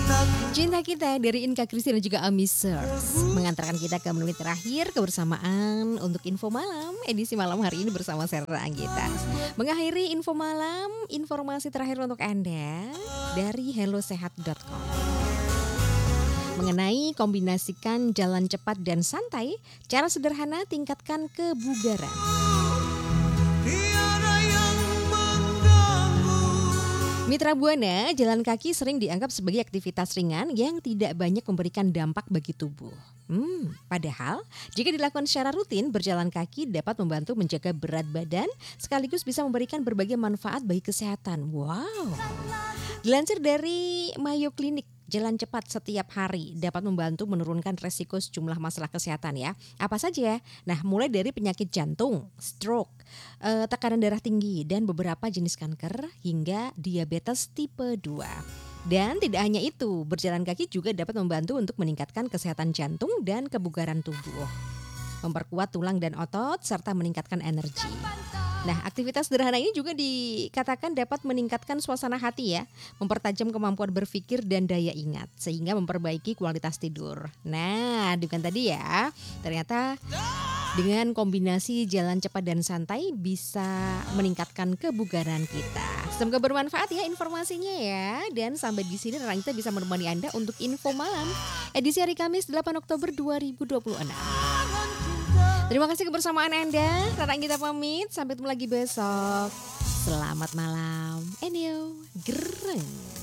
Cinta Kita dari Inka Christy dan juga Amisers mengantarkan kita ke menit terakhir kebersamaan untuk info malam edisi malam hari ini bersama Serra Anggita. Mengakhiri info malam, informasi terakhir untuk Anda dari hellosehat.com. Mengenai kombinasikan jalan cepat dan santai, cara sederhana tingkatkan kebugaran. Mitra Buana, jalan kaki sering dianggap sebagai aktivitas ringan yang tidak banyak memberikan dampak bagi tubuh. Padahal jika dilakukan secara rutin, berjalan kaki dapat membantu menjaga berat badan sekaligus bisa memberikan berbagai manfaat bagi kesehatan. Wow. Dilansir dari Mayo Clinic, jalan cepat setiap hari dapat membantu menurunkan resiko sejumlah masalah kesehatan ya. Apa saja? Nah, mulai dari penyakit jantung, stroke, tekanan darah tinggi, dan beberapa jenis kanker hingga diabetes tipe 2. Dan tidak hanya itu, berjalan kaki juga dapat membantu untuk meningkatkan kesehatan jantung dan kebugaran tubuh, memperkuat tulang dan otot, serta meningkatkan energi. Nah, aktivitas sederhana ini juga dikatakan dapat meningkatkan suasana hati ya, mempertajam kemampuan berpikir dan daya ingat, sehingga memperbaiki kualitas tidur. Nah, dengan tadi ya, ternyata dengan kombinasi jalan cepat dan santai bisa meningkatkan kebugaran kita. Semoga bermanfaat ya informasinya ya. Dan sampai di sini kita bisa menemani Anda untuk info malam edisi hari Kamis 8 Oktober 2026. Terima kasih kebersamaan Anda. Rara kita pamit. Sampai ketemu lagi besok. Selamat malam. Enyo. Gereng.